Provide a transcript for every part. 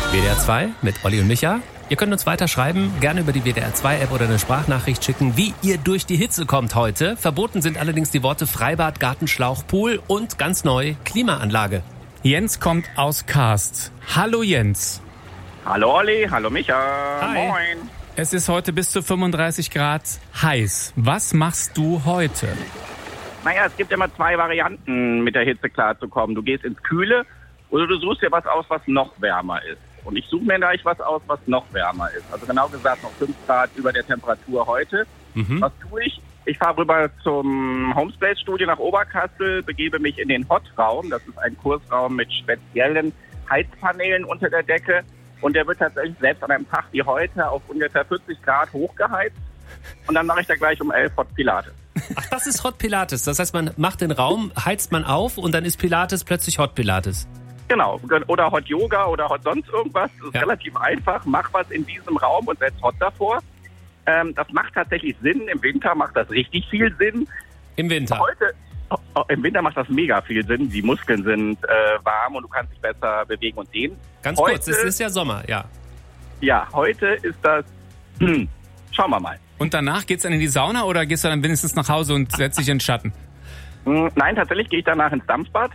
WDR 2 mit Olli und Micha. Ihr könnt uns weiter schreiben, gerne über die WDR 2 App oder eine Sprachnachricht schicken, wie ihr durch die Hitze kommt heute. Verboten sind allerdings die Worte Freibad, Gartenschlauch, Pool und ganz neu Klimaanlage. Jens kommt aus Karst. Hallo Jens. Hallo Olli, hallo Micha. Hi. Moin. Es ist heute bis zu 35 Grad heiß. Was machst du heute? Naja, es gibt immer zwei Varianten, mit der Hitze klarzukommen. Du gehst ins Kühle oder du suchst dir was aus, was noch wärmer ist. Und ich suche mir gleich was aus, was noch wärmer ist. Also genau gesagt noch 5 Grad über der Temperatur heute. Was tue ich? Ich fahre rüber zum Homespace-Studio nach Oberkassel, begebe mich in den Hot-Raum. Das ist ein Kursraum mit speziellen Heizpaneelen unter der Decke. Und der wird tatsächlich selbst an einem Tag wie heute auf ungefähr 40 Grad hochgeheizt. Und dann mache ich da gleich um 11 Hot Pilates. Ach, das ist Hot Pilates. Das heißt, man macht den Raum, heizt man auf und dann ist Pilates plötzlich Hot Pilates. Genau, oder Hot Yoga oder Hot sonst irgendwas. Das ist relativ einfach. Mach was in diesem Raum und setz Hot davor. Das macht tatsächlich Sinn. Im Winter macht das richtig viel Sinn. Im Winter? Im Winter macht das mega viel Sinn. Die Muskeln sind warm und du kannst dich besser bewegen und dehnen. Ganz kurz, es ist ja Sommer, ja. Ja, heute ist das... schauen wir mal. Und danach geht's dann in die Sauna oder gehst du dann wenigstens nach Hause und setzt dich in den Schatten? Nein, tatsächlich gehe ich danach ins Dampfbad.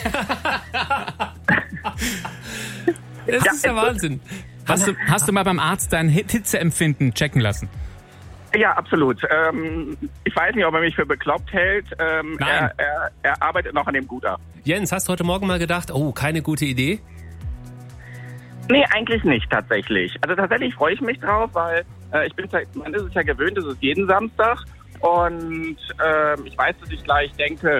Das ist der Wahnsinn. Hast du mal beim Arzt dein Hitzeempfinden checken lassen? Ja, absolut. Ich weiß nicht, ob er mich für bekloppt hält. Nein. Er arbeitet noch an dem Gutachten. Jens, hast du heute Morgen mal gedacht, oh, keine gute Idee? Nee, eigentlich nicht tatsächlich. Also tatsächlich freue ich mich drauf, weil man ist es ja gewöhnt, es ist jeden Samstag. Und ich weiß, dass ich gleich denke,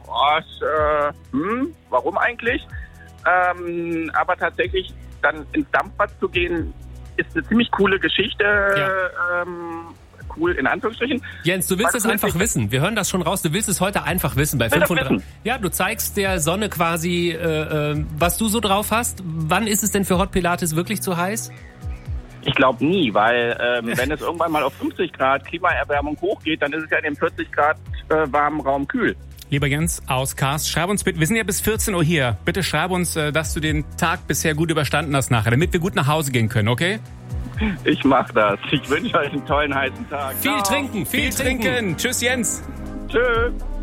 warum eigentlich? Aber tatsächlich dann ins Dampfbad zu gehen, ist eine ziemlich coole Geschichte. Ja. Cool in Anführungsstrichen. Jens, du willst es einfach wissen. Wir hören das schon raus. Du willst es heute einfach wissen. Bei 500. Ja, du zeigst der Sonne quasi, was du so drauf hast. Wann ist es denn für Hot Pilates wirklich zu heiß? Ich glaube nie, weil wenn es irgendwann mal auf 50 Grad Klimaerwärmung hochgeht, dann ist es ja in dem 40 Grad warmen Raum kühl. Lieber Jens aus Karst, schreib uns bitte, wir sind ja bis 14 Uhr hier. Bitte schreib uns, dass du den Tag bisher gut überstanden hast nachher, damit wir gut nach Hause gehen können, okay? Ich mach das. Ich wünsche euch einen tollen heißen Tag. Viel trinken. Tschüss Jens. Tschüss.